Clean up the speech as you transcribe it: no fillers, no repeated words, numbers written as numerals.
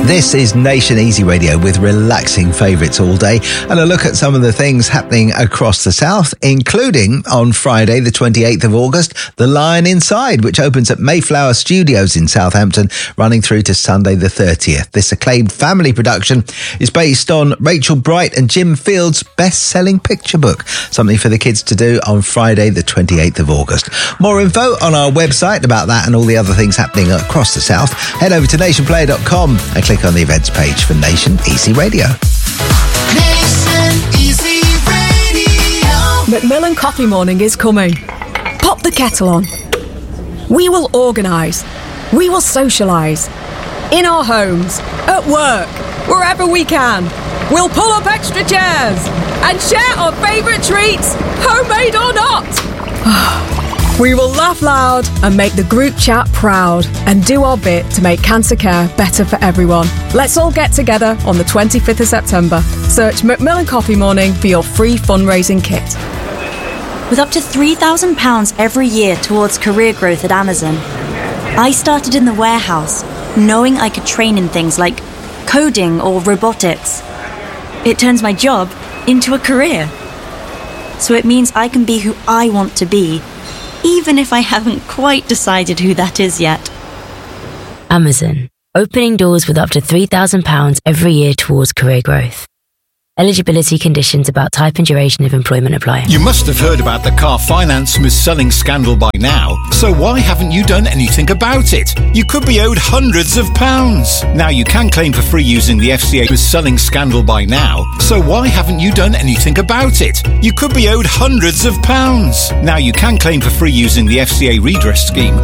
This is Nation Easy Radio with relaxing favourites all day and a look at some of the things happening across the south, including on Friday the 28th of August, The Lion Inside, which opens at Mayflower Studios in Southampton, running through to Sunday the 30th. This acclaimed family production is based on Rachel Bright and Jim Field's best-selling picture book, something for the kids to do on Friday the 28th of August. More info on our website about that and all the other things happening across the south. Head over to nationplayer.com and click on the events page for Nation Easy Radio. Nation Easy Radio. Macmillan Coffee Morning is coming. Pop the kettle on. We will organise. We will socialise. In our homes, at work, wherever we can. We'll pull up extra chairs and share our favourite treats, homemade or not. We will laugh loud and make the group chat proud and do our bit to make cancer care better for everyone. Let's all get together on the 25th of September. Search Macmillan Coffee Morning for your free fundraising kit. With up to £3,000 every year towards career growth at Amazon, I started in the warehouse, knowing I could train in things like coding or robotics. It turns my job into a career. So it means I can be who I want to be, even if I haven't quite decided who that is yet. Amazon, opening doors with up to £3,000 every year towards career growth. Eligibility conditions about type and duration of employment apply. You must have heard about the car finance mis-selling scandal by now, so why haven't you done anything about it? You could be owed hundreds of pounds. Now you can claim for free using the FCA mis-selling scandal by now, so why haven't you done anything about it? You could be owed hundreds of pounds. Now you can claim for free using the FCA redress scheme.